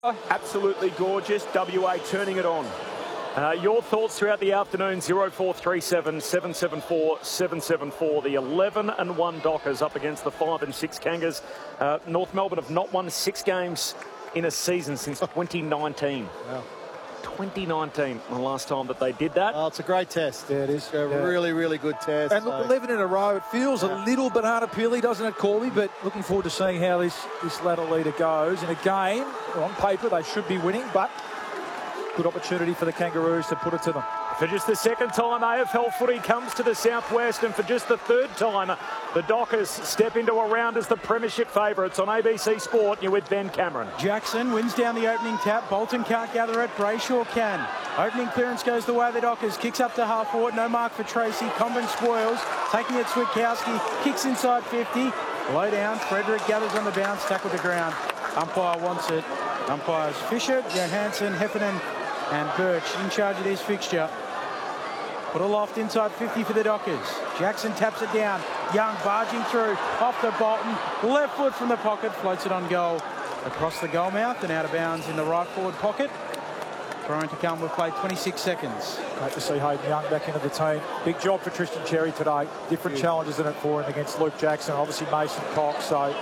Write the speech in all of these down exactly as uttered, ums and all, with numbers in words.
Absolutely gorgeous. W A turning it on. Uh, your thoughts throughout the afternoon, zero four three seven, seven seven four, seven seven four. The eleven and one Dockers up against the five and six Kangas. Uh, North Melbourne have not won six games in a season since twenty nineteen. Wow. twenty nineteen, the last time that they did that. Oh, it's a great test. Yeah, it is. A yeah. really, really good test. And look, so. eleven in a row, it feels Yeah. a little bit unappealing, doesn't it, Corby? But looking forward to seeing how this, this ladder leader goes. In a game, on paper, they should be winning, but good opportunity for the Kangaroos to put it to them. For just the second time, A F L footy comes to the southwest, and for just the third time, the Dockers step into a round as the premiership favourites on A B C Sport. You're with Ben Cameron. Jackson wins down the opening tap. Bolton can't gather it. Brayshaw can. Opening clearance goes the way of the Dockers. Kicks up to half forward. No mark for Tracy. Comben spoils. Taking it, Switkowski. Kicks inside fifty. Low down. Frederick gathers on the bounce. Tackled to ground. Umpire wants it. Umpires Fisher, Johansson, Heffernan and Birch in charge of this fixture. Put aloft inside fifty for the Dockers. Jackson taps it down. Young barging through. Off to Bolton. Left foot from the pocket. Floats it on goal. Across the goal mouth and out of bounds in the right forward pocket. Trying to come. We've played twenty-six seconds. Great to see Hayden Young back into the team. Big job for Tristan Cherry today. Different yeah. challenges in it for him against Luke Jackson. Obviously Mason Cox. So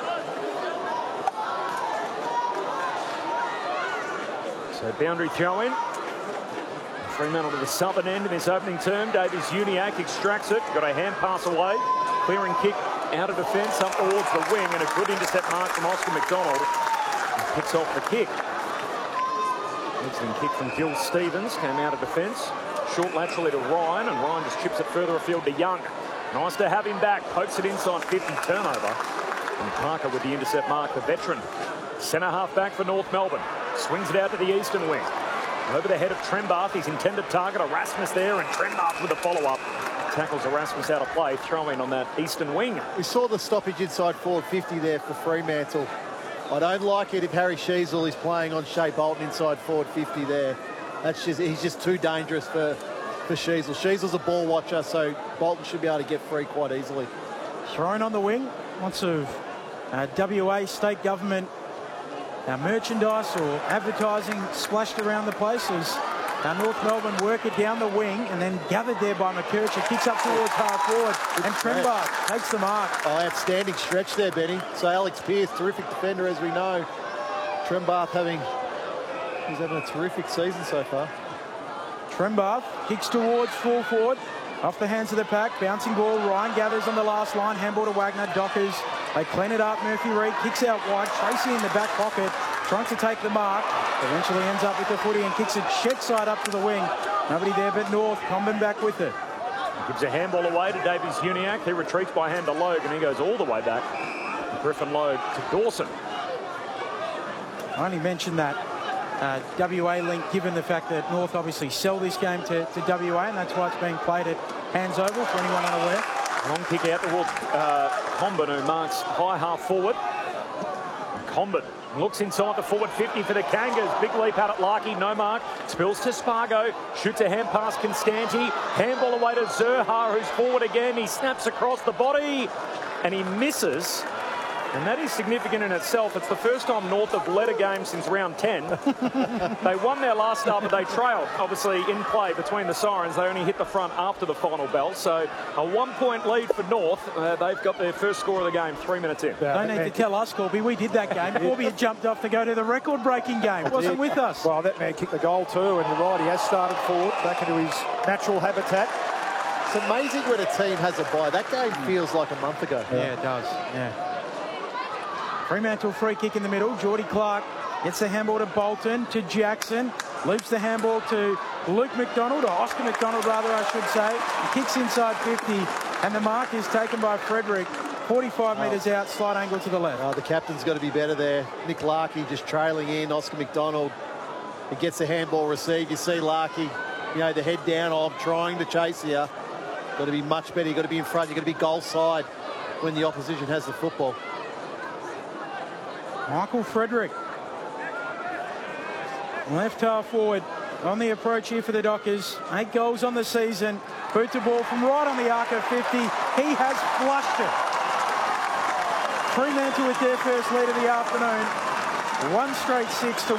So boundary throw in. Fremantle to the southern end in this opening term. Davies Uniacke extracts it. Got a hand pass away. Clearing kick out of defence up towards the wing, and a good intercept mark from Oscar McDonald. He picks off the kick. Excellent kick from Gil Stevens. Came out of defence. Short laterally to Ryan, and Ryan just chips it further afield to Young. Nice to have him back. Pokes it inside fifty, turnover. And Parker with the intercept mark, the veteran. Centre half back for North Melbourne. Swings it out to the eastern wing. Over the head of Trembath, his intended target, Erasmus there, and Trembath with the follow-up. Tackles Erasmus out of play, throw in on that eastern wing. We saw the stoppage inside forward fifty there for Fremantle. I don't like it if Harry Sheezel is playing on Shea Bolton inside forward fifty there. That's just, he's just too dangerous for, for Sheezel. Sheezel's a ball watcher, so Bolton should be able to get free quite easily. Thrown on the wing. Lots of uh, W A state government Now, merchandise or advertising splashed around the place as uh, North Melbourne work it down the wing and then gathered there by McKercher. Kicks up towards half forward and Trembath takes the mark. Oh, outstanding stretch there, Benny. So Alex Pearce, terrific defender as we know. Trembath having, he's having a terrific season so far. Trembath kicks towards full forward. Off the hands of the pack, bouncing ball. Ryan gathers on the last line. Handball to Wagner. Dockers, they clean it up. Murphy Reid kicks out wide. Tracy in the back pocket, trying to take the mark. Eventually ends up with the footy and kicks it shed side up to the wing. Nobody there but North. Comben back with it. Gives a handball away to Davies Uniacke. He retreats by hand to Logue, and he goes all the way back. Griffin Logue to Dawson. I only mentioned that uh, W A link, given the fact that North obviously sell this game to, to W A, and that's why it's being played at Hands Oval for anyone unaware. Long kick out towards uh, Comben, who marks high half forward. Comben looks inside the forward fifty for the Kangas. Big leap out at Larkey, no mark. Spills to Spargo. Shoots a hand past Constanti. Handball away to Zurhar, who's forward again. He snaps across the body and he misses. And that is significant in itself. It's the first time North have led a game since round ten. They won their last start, but they trailed, obviously, in play between the sirens. They only hit the front after the final bell. So a one-point lead for North. Uh, they've got their first score of the game three minutes in. Yeah, Don't need to tell us, Corby. We did that game. Corby had jumped off to go to the record-breaking game. Wasn't with us. Well, that man kicked the goal too, and you're right, he has started forward, back into his natural habitat. It's amazing when a team has a bye. That game feels like a month ago. Yeah, yeah it does. Yeah. Fremantle free kick in the middle. Geordie Clark gets the handball to Bolton, to Jackson. Loops the handball to Luke McDonald, or Oscar McDonald rather, I should say. He kicks inside fifty, and the mark is taken by Frederick. forty-five oh. metres out, slight angle to the left. Oh, the captain's got to be better there. Nick Larkey just trailing in. Oscar McDonald, he gets the handball received. You see Larkey, you know, the head down. Oh, I'm trying to chase here. Got to be much better. You've got to be in front. You've got to be goal side when the opposition has the football. Michael Frederick, left half forward, on the approach here for the Dockers. Eight goals on the season. Boot to ball from right on the arc of fifty. He has flushed it. Fremantle with their first lead of the afternoon. One straight six to